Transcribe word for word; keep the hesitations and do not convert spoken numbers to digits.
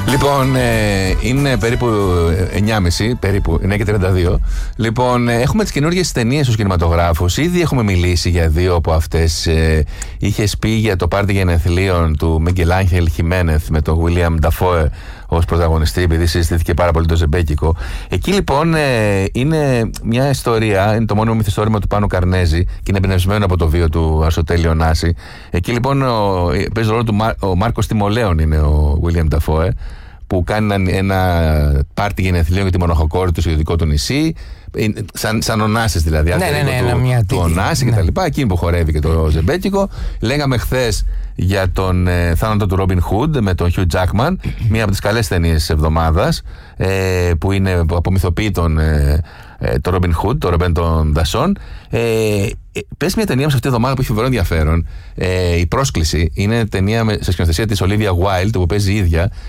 Λοιπόν, ε, είναι περίπου εννιά και μισή, περίπου εννιά και τριάντα δύο. Λοιπόν, ε, έχουμε τις καινούργιες ταινίες στους κινηματογράφους. Ήδη έχουμε μιλήσει για δύο από αυτές. Ε, είχες πει για το πάρτι γενεθλίων του Μίγκελ Άγχελ Χιμένεθ με τον Βίλιαμ Νταφόε ως πρωταγωνιστή, επειδή συζητήθηκε πάρα πολύ το ζεμπέκικο. Εκεί λοιπόν ε, είναι μια ιστορία, είναι το μόνιμο μυθιστόρημα του Πάνου Καρνέζη και είναι εμπνευσμένο από το βίο του Αριστοτέλη Ωνάση. Εκεί λοιπόν ο, παίζει ρόλο του ο Μάρκος Τιμολέων, είναι ο Βίλιαμ Νταφόε, που κάνει ένα πάρτι γενεθλίων για τη μοναχοκόρη του στο δικό του νησί. Σαν, σαν Ωνάσης δηλαδή. Ναι, ναι, ναι, του, μια του Ωνάση ναι. και τα λοιπά. Εκείνη που χορεύει και το ζεμπέκικο. Λέγαμε χθες για τον ε, θάνατο του Ρόμπιν Χουντ με τον Χιου Τζάκμαν. Μία από τις καλές ταινίες της εβδομάδας. Ε, που είναι απομυθοποιεί τον, ε, ε, τον Ρόμπιν Χουντ, τον Ρομπέν των Δασών. Ε, ε, πες μια ταινία μας αυτή τη εβδομάδα που έχει φοβερό ενδιαφέρον. Ε, η Πρόσκληση είναι ταινία με, σε σκηνοθεσία της Ολίβια Wilde, που παίζει η ίδια.